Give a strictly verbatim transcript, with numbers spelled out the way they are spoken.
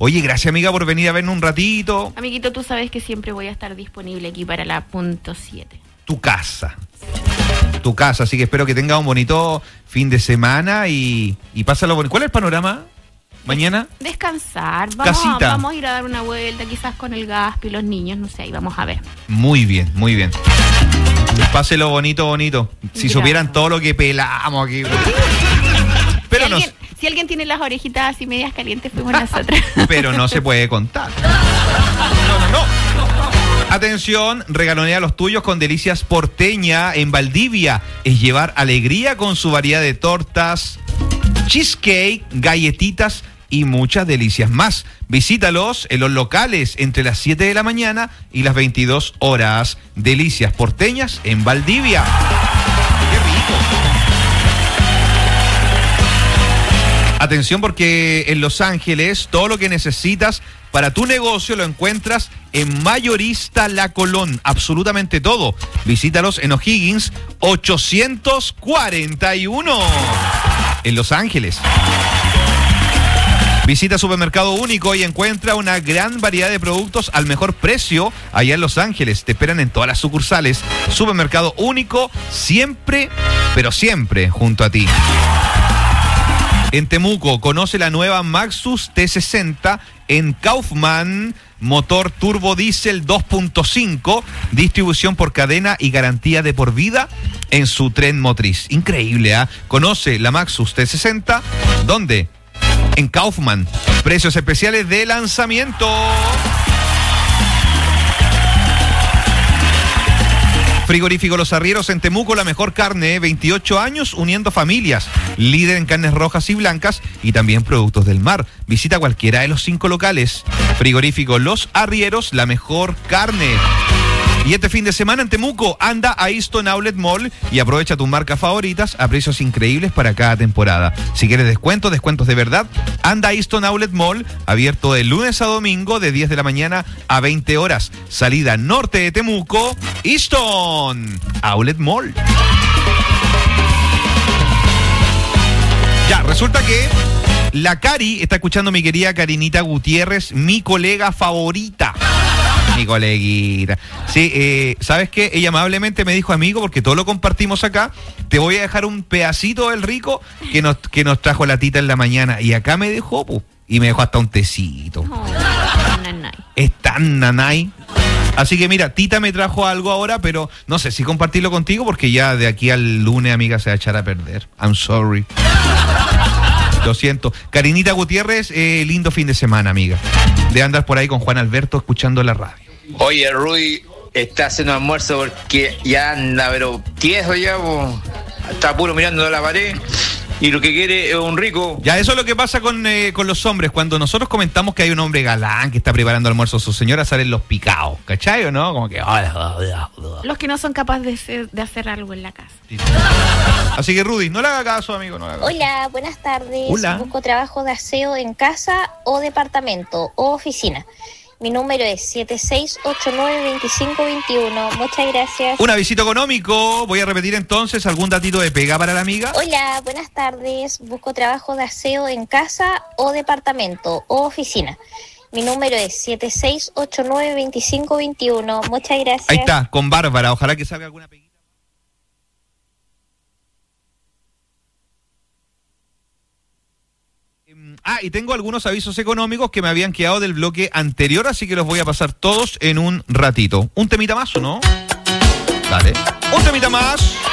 Oye, gracias, amiga, por venir a vernos un ratito. Amiguito, tú sabes que siempre voy a estar disponible aquí para la punto siete. Tu casa. Tu casa, así que espero que tengas un bonito fin de semana y, y pásalo bonito. ¿Cuál es el panorama mañana? Descansar, vamos, Casita. vamos a ir a dar una vuelta quizás con el Gaspi, los niños, no sé, y vamos a ver. Muy bien, muy bien. Páselo bonito, bonito. Si Gracias. supieran todo lo que pelamos aquí. Pero si, no, alguien, si alguien tiene las orejitas así medias calientes, fuimos nosotros. pero no se puede contar. No, no, no. Atención, regalonea los tuyos con Delicias Porteña en Valdivia. Es llevar alegría con su variedad de tortas, cheesecake, galletitas y muchas delicias más. Visítalos en los locales entre las siete de la mañana y las veintidós horas. Delicias Porteñas en Valdivia. ¡Qué rico! Atención, porque en Los Ángeles todo lo que necesitas para tu negocio lo encuentras en Mayorista La Colón. Absolutamente todo. Visítalos en O'Higgins ochocientos cuarenta y uno. En Los Ángeles. Visita Supermercado Único y encuentra una gran variedad de productos al mejor precio allá en Los Ángeles. Te esperan en todas las sucursales. Supermercado Único, siempre, pero siempre junto a ti. En Temuco, conoce la nueva Maxus T sesenta en Kaufman, motor turbo diésel dos punto cinco, distribución por cadena y garantía de por vida en su tren motriz. Increíble, ¿ah? ¿eh? Conoce la Maxus T sesenta, ¿dónde? En Kaufman. Precios especiales de lanzamiento. Frigorífico Los Arrieros en Temuco, la mejor carne, veintiocho años uniendo familias, líder en carnes rojas y blancas y también productos del mar. Visita cualquiera de los cinco locales. Frigorífico Los Arrieros, la mejor carne. Y este fin de semana en Temuco, anda a Easton Outlet Mall y aprovecha tus marcas favoritas a precios increíbles para cada temporada. Si quieres descuentos, descuentos de verdad, anda a Easton Outlet Mall, abierto de lunes a domingo de diez de la mañana a veinte horas. Salida norte de Temuco, Easton Outlet Mall. Ya, resulta que la Cari está escuchando, mi querida Karinita Gutiérrez, mi colega favorita. Mi coleguita. Sí, eh, ¿sabes qué? Ella amablemente me dijo, amigo, porque todo lo compartimos acá, te voy a dejar un pedacito del rico que nos, que nos trajo la tita en la mañana. Y acá me dejó, pu, y me dejó hasta un tecito. Oh, nanay. Es tan nanay. Así que mira, Tita me trajo algo ahora, pero no sé si compartirlo contigo porque ya de aquí al lunes, amiga, se va a echar a perder. I'm sorry. Lo siento. Karinita Gutiérrez, eh, lindo fin de semana, amiga. De andar por ahí con Juan Alberto escuchando la radio. Oye, Rudy está haciendo almuerzo porque ya anda, pero tieso ya, po. Está puro mirando a la pared y lo que quiere es un rico. Ya, eso es lo que pasa con, eh, con los hombres. Cuando nosotros comentamos que hay un hombre galán que está preparando almuerzo a su señora, salen los picados, ¿cachai o no? Como que... Los que no son capaces de hacer, de hacer algo en la casa. Así que, Rudy, no le haga caso, amigo. No le haga caso. Hola, buenas tardes. Hola. Busco trabajo de aseo en casa o departamento o oficina. Mi número es siete seis ocho nueve dos cinco dos uno. Muchas gracias. Un avisito económico. Voy a repetir entonces algún datito de pega para la amiga. Hola, buenas tardes. Busco trabajo de aseo en casa o departamento o oficina. Mi número es siete seis ocho nueve dos cinco dos uno. Muchas gracias. Ahí está, con Bárbara. Ojalá que salga alguna peguita. Ah, y tengo algunos avisos económicos que me habían quedado del bloque anterior, así que los voy a pasar todos en un ratito. ¿Un temita más o no? Dale. Un temita más.